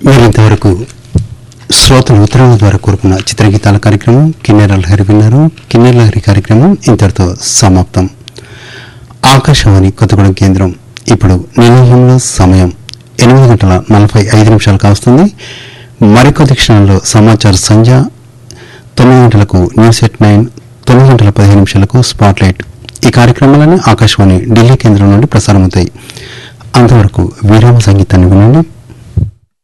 మీరు ఇంతవరకు శ్రోతలు ఉత్తరాల ద్వారా కోరుకున్న చిత్రగీతాల కార్యక్రమం కిన్నెర లహరి విన్నారు. కిన్నెర లహరి కార్యక్రమం ఇంతటితో సమాప్తం. ఆకాశవాణి కొత్తగూడెం కేంద్రం. ఇప్పుడు నిలయంలో సమయం 8:45 కావస్తుంది. మరికొద్ది క్షణంలో సమాచార సంధ్య, 9 గంటలకు న్యూస్ ఎట్ 9, 9:15 స్పాట్లైట్. ఈ కార్యక్రమాలన్నీ ఆకాశవాణి ఢిల్లీ కేంద్రం నుండి ప్రసారమవుతాయి. అంతవరకు విరామ సంగీతాన్ని వినండి.